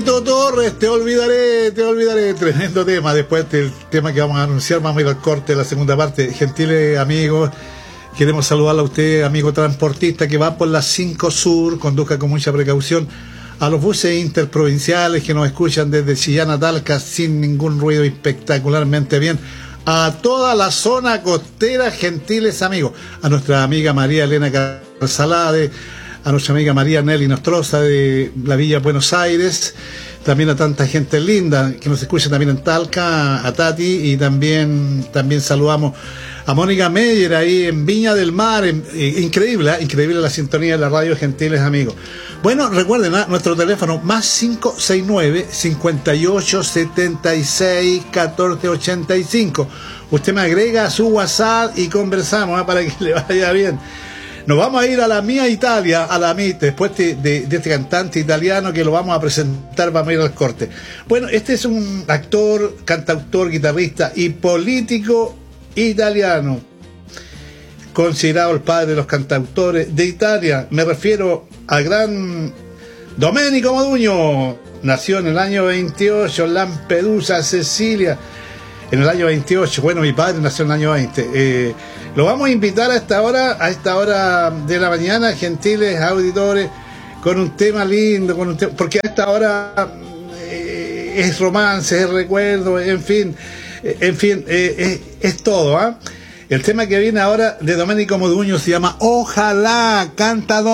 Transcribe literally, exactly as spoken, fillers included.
Torres, te olvidaré, te olvidaré, tremendo tema. Después del tema que vamos a anunciar, vamos a ir al corte de la segunda parte. Gentiles amigos, queremos saludarle a usted, amigo transportista, que va por la cinco Sur, conduzca con mucha precaución. A los buses interprovinciales que nos escuchan desde Chillán a Talca sin ningún ruido, espectacularmente bien. A toda la zona costera, gentiles amigos. A nuestra amiga María Elena Carsalade, a nuestra amiga María Nelly Nostroza de la Villa Buenos Aires, también a tanta gente linda que nos escucha también en Talca, a Tati, y también, también saludamos a Mónica Meyer ahí en Viña del Mar. En, eh, increíble, ¿eh? Increíble la sintonía de la radio, gentiles amigos. Bueno, recuerden, ¿eh? Nuestro teléfono más cinco seis nueve, cincuenta y ocho, setenta y seis, catorce ochenta y cinco. Usted me agrega a su WhatsApp y conversamos, ¿eh? Para que le vaya bien. Nos vamos a ir a la mía Italia, a la mía, después de, de, de este cantante italiano que lo vamos a presentar, vamos a ir al corte. Bueno, este es un actor, cantautor, guitarrista y político italiano, considerado el padre de los cantautores de Italia. Me refiero al gran Domenico Modugno. Nació en el año veintiocho en Lampedusa, Sicilia, en el año veintiocho. Bueno, mi padre nació en el año veinte. Eh, lo vamos a invitar a esta hora, a esta hora de la mañana, gentiles auditores, con un tema lindo, con un tema, porque a esta hora eh, es romance, es recuerdo, en fin, eh, en fin, eh, es, es todo, ¿ah? ¿eh? El tema que viene ahora de Domenico Modugno se llama Ojalá, canta